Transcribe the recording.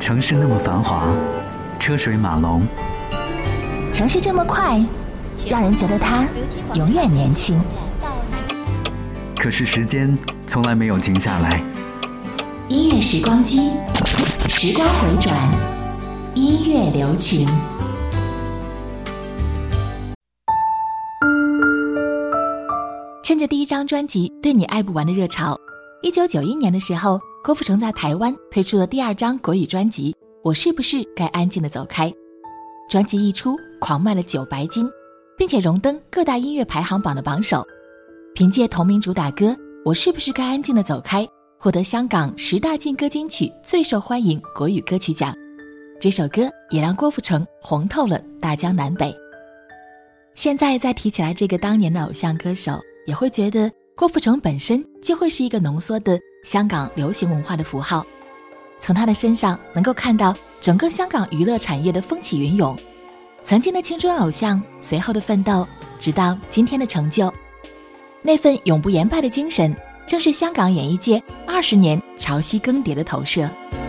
城市那么繁华，车水马龙， 城市这么快，让人觉得它永远年轻。 可是时间从来没有停下来。 音乐时光机，时光回转，音乐留情。趁着第一张专辑《对你爱不完》的热潮，1991年的时候，郭富城在台湾推出了第二张国语专辑《我是不是该安静的走开》。专辑一出，狂卖了900斤，并且荣登各大音乐排行榜的榜首。凭借同名主打歌《我是不是该安静的走开》，获得香港10大劲歌金曲最受欢迎国语歌曲奖。这首歌也让郭富城红透了大江南北。现在再提起来这个当年的偶像歌手，也会觉得郭富城本身就会是一个浓缩的香港流行文化的符号。从他的身上能够看到整个香港娱乐产业的风起云涌，曾经的青春偶像，随后的奋斗，直到今天的成就。那份永不言败的精神，正是香港演艺界20年潮汐更迭的投射。